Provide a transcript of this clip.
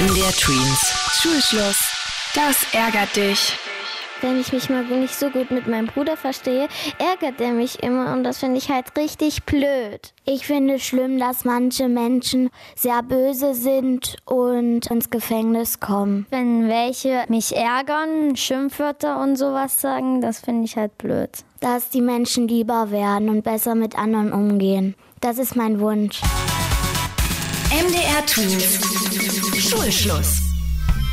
MDR Tweens. Schulschluss. Das ärgert dich. Wenn ich mich mal nicht so gut mit meinem Bruder verstehe, ärgert er mich immer und das finde ich halt richtig blöd. Ich finde es schlimm, dass manche Menschen sehr böse sind und ins Gefängnis kommen. Wenn welche mich ärgern, Schimpfwörter und sowas sagen, das finde ich halt blöd. Dass die Menschen lieber werden und besser mit anderen umgehen. Das ist mein Wunsch. MDR Tweens. Schulschluss.